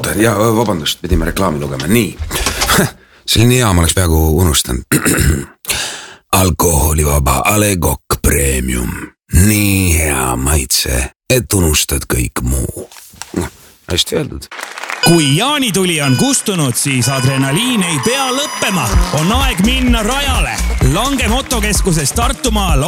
ja vabandust, pidime reklaami lugema, nii. Selline hea, ma oleks peaaegu unustanud. Alkoholivaba A. Le Coq Premium. Nii hea maitse, et unustad kõik muu. Hästi öeldud. Kui jaanituli on kustunud, siis adrenaliin ei pea lõppema. On aeg minna rajale. Lange motokeskuses Tartumaal